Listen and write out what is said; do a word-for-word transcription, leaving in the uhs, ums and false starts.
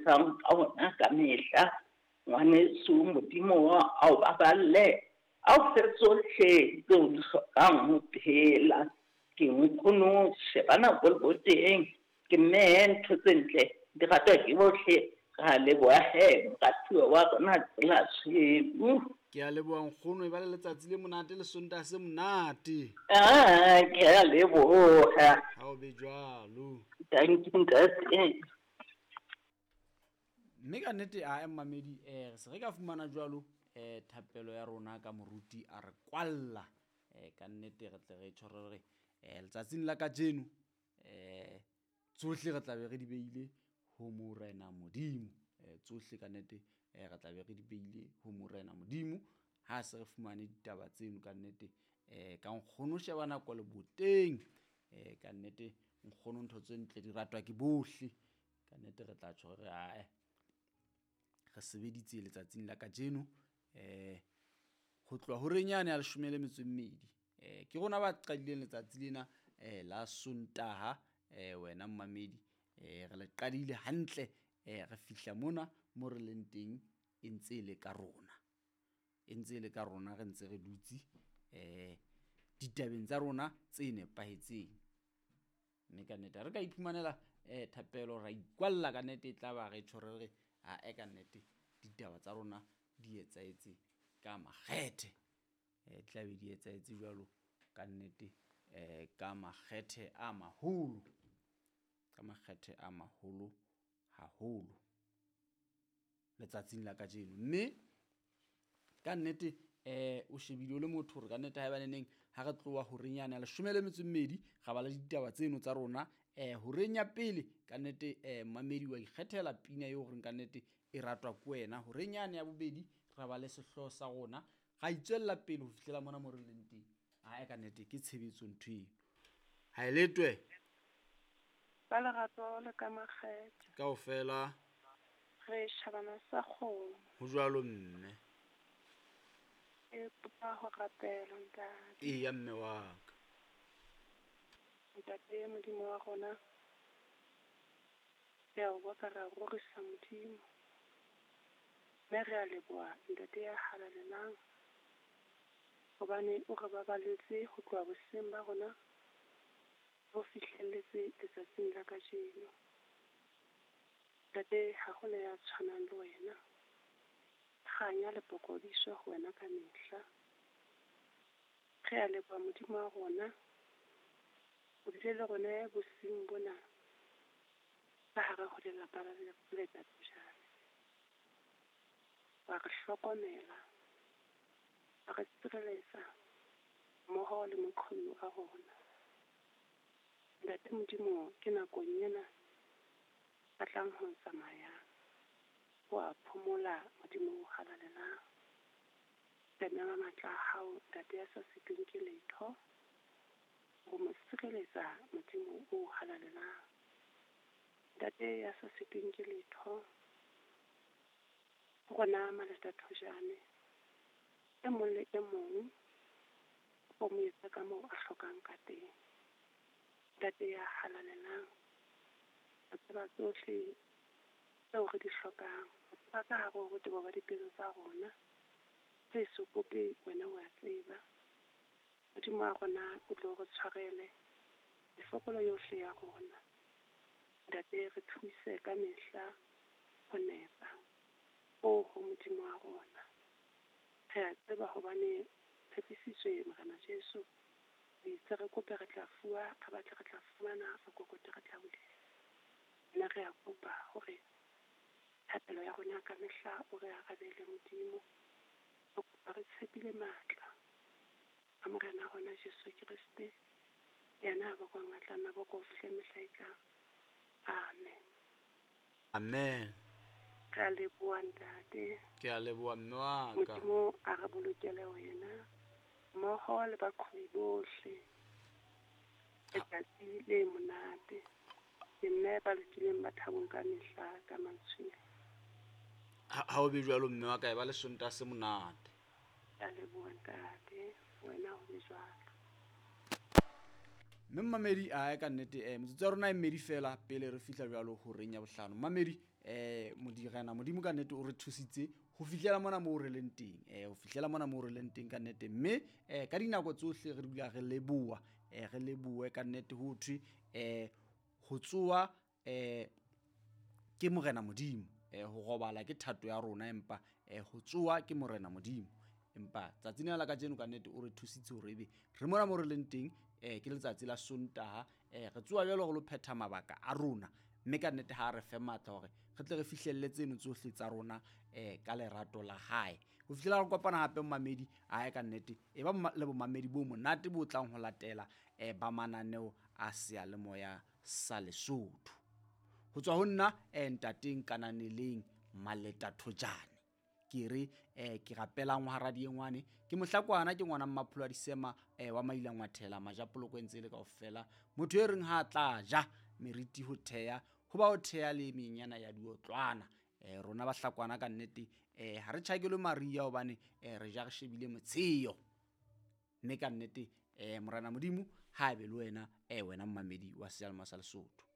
thusang ka ona ka mehla ngwaneso modimo a o baballe a o fe tsohle tseo di hlokang ho phela ke nkgono shebana bolboteng ke mme ntho tse ntle di ratwa ke bohle ka leboha he moratuwa wa rona tsela shebo ke a leboha nkgono e ba le letsatsi le monate le sontaha se monate ah ke a leboha ha o be jwalo thank you ntate mme ka nnete a mmamedi eh re se re ka fumana jwalo eh thapelo ya rona ka moruti a re kwalla eh ka nnete re tle re tshware re eh letsatsing la ka jeno eh tsohle re tla be re di beile ho morena modimo eh tsohle ka nnete eh re tla be re di beile ho morena modimo ha se re fumane ditaba tseno ka nnete eh ka nkgono shebana kwa le boteng eh ka nnete nkgono ntho tse ntle di ratwa ke bohle ka nnete re tla tshware re a re sebeditse letsatsing la ka jeno eh ho tloha ho renyane ya leshome le metso e mmedi eh ke rona ba qadileng letsatsi lena eh la Sontaha eh wena mmamedi eh re le qadile hantle eh re fihla mona mo re leng teng e ntse le ka rona e ntse le ka rona re ntse re dutse eh ditabeng tsa rona tse nepahetseng mme ka nnete re ka iphumanela eh thapelo ra ikwalla ka nnete e tla ba re tshware re a e ka nnete ditaba tsa rona di etsaetse ka makgethe eh tla be di etsaetse jwalo ka nnete eh ka makgethe a maholo ka makgethe a maholo haholo letsatsing la ka jeno mme ka nnete eh o shebile le motho re ka nnete ha ba neneng ha re tloa ho renyana le leshome le metso e mmedi ga ba le ditaba tseno tsa rona eh ho renya pele ka nnete eh mamedi wa ikgethela pina eo re ka nnete e ratwa ke wena ho renyane ya bobedi ra ba le sehloho sa rona ga itswella pele ho fihlela mona mo re leng teng a e ka nnete ke tshebetso ntho eno ha eletwe ba le rato le ka makgethe kaofela re shabana sa kgomo ho jwalo mme e kopa ho rapela ntate e ya mme wa ka ntate modimo wa rona ya o ka ra rorisa modimo mme re a leboha ntate ya halalelang hobane o re babaletse ho tloha boseng ba rona ho fihlelletse letsatsing la kajeno ntate ha gona ya tshwanang le wena kganya le pokodiso ho wena ka mehla re a leboha modimo wa rona o bile le rona ya boseng bona ka hare ho lelapa la letsatsi jale wa re hlokomela wa re tshireletsa mmoho le mokgolo a rona ntate modimo ke nakong ena a tlang ho tsamaya o a phomola modimo o halalelang tlemela matla a hao ntate ya sa sitweng ke letho go mo sireletsa modimo o halalelang ntate ya sa sitweng ke letho gona maleta thojane e mong le e mong o mo etsa ka moo a hlokang ka teng ntate ya halalelang a tseba tsohle tseo re di hlokang ba ka hare ho botebo ba dipelo tsa rona tse sokope wena wa tseba modimo wa rona o tlo re tshwarele lefokolo yohle ya rona ntate re thuse ka mehla ho nepa o ho modimo wa rona re a tseba hobane tshepisitswe morena Jesu re itse re kope re tla fuwa ka batla re tla fumana re kokote re tla bulela nna re a kopa hore thapelo ya rona ka mehla o re arabele modimo o kopa re tshepile matla a morena rona Jesu Kriste yena ba kwa ngatlana ba ko fihle mehla e tlang amen amen re a leboha ntate ke a leboha mme wa ka modimo a re bolokele wena mmoho le baqhodi bohle letsatsi le monate mme ba lokileng ba thabong ka mehla ka mantswe ha o be jwalo mme wa ka e ba le sontaha se monate a leboha ntate wena o be jwalo mme mmamedi a ka nnete eh metsotso ya rona e mmedi fela pele re fihla jwalo ho reng ya bohlano mmamedi eh Morena Modimo ka nnete o re thusitse ho fihlela mona moo re leng teng eh ho fihlela mona moo re leng teng ka nnete, mme eh ka dinako tsohle re dula re leboha eh re lebohe ka nnete ho thwe eh ho tsoa eh ke Morena Modimo, eh ho robala ke thato ya rona, empa eh ho tsoa ke Morena Modimo. Empa tsatsing la ka jeno ka nnete o re thusitse hore ebe re mona moo re leng teng eh ke letsatsi la Sontaha eh re tsoa jalo re lo phetha mabaka a rona, mme ka nnete ha re fe matla hore re tle re fihlelle tseno tsohle tsa rona eh ka lerato la hae. Ho fihlela re kopana hape mmamedi a ka nnete e ba le bomamedi bo monate bo tlang ho latela eh ba mananeo a seyalemoya sa Lesotho. Ho tswa ho nna eh ntateng Kananeleng Maleta Thojane ke re eh ke rapela ngwa radiengwane ke mohlakwana ke ngwana Mmapholo a Disema eh wa Maila Ngwathela Majapoloko entse le kaofela motho e reng ha tla ja meriti ho theya ho ba ho theya le menyana ya diotlwana eh rona bahlakwana ka nnete eh ha re tjhakelwe Maria hobane eh re ja re shebile motsheo, mme ka nnete eh Morena Modimo ha ebe le wena eh wena mmamedi wa seyalemoya sa Lesotho.